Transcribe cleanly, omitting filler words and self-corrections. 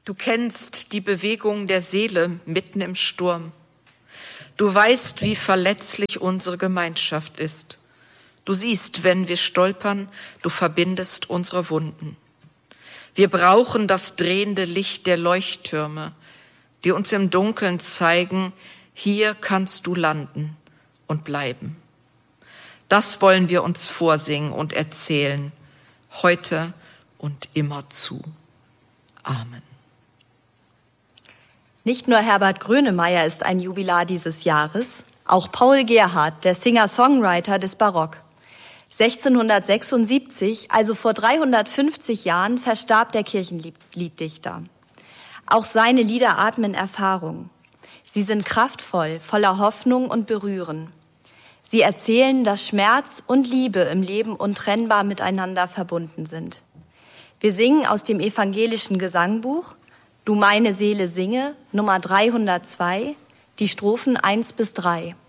Du kennst die Bewegung der Seele mitten im Sturm. Du weißt, wie verletzlich unsere Gemeinschaft ist. Du siehst, wenn wir stolpern, du verbindest unsere Wunden. Wir brauchen das drehende Licht der Leuchttürme, die uns im Dunkeln zeigen, hier kannst du landen und bleiben. Das wollen wir uns vorsingen und erzählen, heute und immerzu. Amen. Nicht nur Herbert Grönemeyer ist ein Jubilar dieses Jahres, auch Paul Gerhardt, der Singer-Songwriter des Barock. 1676, also vor 350 Jahren, verstarb der Kirchenlieddichter. Auch seine Lieder atmen Erfahrung. Sie sind kraftvoll, voller Hoffnung und berühren. Sie erzählen, dass Schmerz und Liebe im Leben untrennbar miteinander verbunden sind. Wir singen aus dem evangelischen Gesangbuch Du meine Seele singe, Nummer 302, die Strophen 1 bis 3.